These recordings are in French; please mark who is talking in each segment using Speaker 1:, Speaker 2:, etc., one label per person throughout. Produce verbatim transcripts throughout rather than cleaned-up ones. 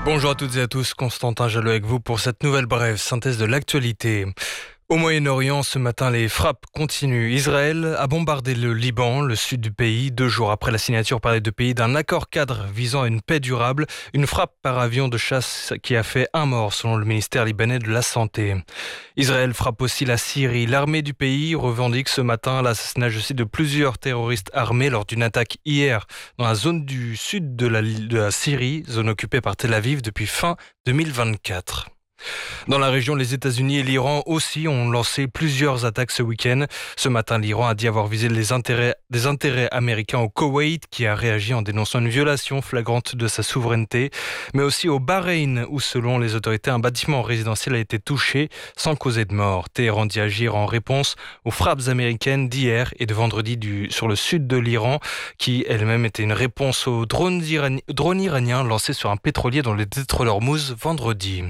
Speaker 1: Bonjour à toutes et à tous, Constantin Jallot avec vous pour cette nouvelle brève synthèse de l'actualité. Au Moyen-Orient, ce matin, les frappes continuent. Israël a bombardé le Liban, le sud du pays, deux jours après la signature par les deux pays d'un accord cadre visant à une paix durable. Une frappe par avion de chasse qui a fait un mort, selon le ministère libanais de la Santé. Israël frappe aussi la Syrie. L'armée du pays revendique ce matin l'assassinat, je cite, de plusieurs terroristes armés lors d'une attaque hier dans la zone du sud de la, de la Syrie, zone occupée par Tel Aviv depuis fin deux mille vingt-quatre. Dans la région, les États-Unis et l'Iran aussi ont lancé plusieurs attaques ce week-end. Ce matin, l'Iran a dit avoir visé les intérêts, des intérêts américains au Koweït, qui a réagi en dénonçant une violation flagrante de sa souveraineté, mais aussi au Bahreïn, où selon les autorités, un bâtiment résidentiel a été touché sans causer de mort. Téhéran dit agir en réponse aux frappes américaines d'hier et de vendredi du, sur le sud de l'Iran, qui elle-même était une réponse aux drones, irani- drones iraniens lancés sur un pétrolier dans le détroit d'Ormuz vendredi.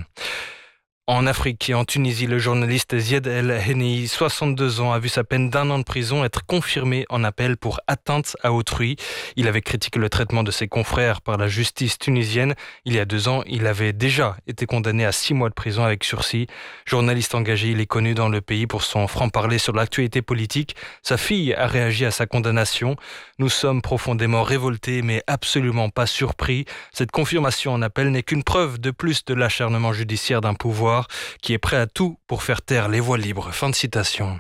Speaker 1: En Afrique et en Tunisie, le journaliste Zied El Henni, soixante-deux ans, a vu sa peine d'un an de prison être confirmée en appel pour atteinte à autrui. Il avait critiqué le traitement de ses confrères par la justice tunisienne. Il y a deux ans, il avait déjà été condamné à six mois de prison avec sursis. Journaliste engagé, il est connu dans le pays pour son franc-parler sur l'actualité politique. Sa fille a réagi à sa condamnation. Nous sommes profondément révoltés, mais absolument pas surpris. Cette confirmation en appel n'est qu'une preuve de plus de l'acharnement judiciaire d'un pouvoir qui est prêt à tout pour faire taire les voix libres. Fin de citation.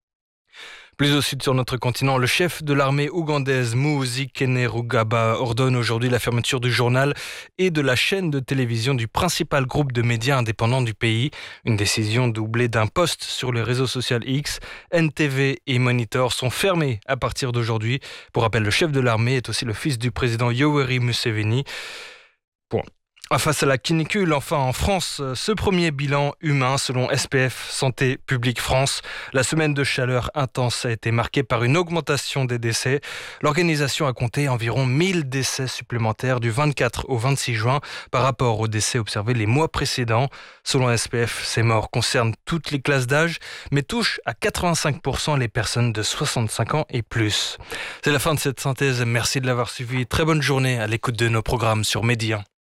Speaker 1: Plus au sud sur notre continent, le chef de l'armée ougandaise Muhoozi Kainerugaba ordonne aujourd'hui la fermeture du journal et de la chaîne de télévision du principal groupe de médias indépendants du pays. Une décision doublée d'un post sur le réseau social X. N T V et Monitor sont fermés à partir d'aujourd'hui. Pour rappel, le chef de l'armée est aussi le fils du président Yoweri Museveni. Point. Face à la canicule, enfin en France, ce premier bilan humain selon S P F Santé publique France. La semaine de chaleur intense a été marquée par une augmentation des décès. L'organisation a compté environ mille décès supplémentaires du vingt-quatre au vingt-six juin par rapport aux décès observés les mois précédents. Selon S P F, ces morts concernent toutes les classes d'âge, mais touchent à quatre-vingt-cinq pour cent les personnes de soixante-cinq ans et plus. C'est la fin de cette synthèse. Merci de l'avoir suivi. Très bonne journée à l'écoute de nos programmes sur Média.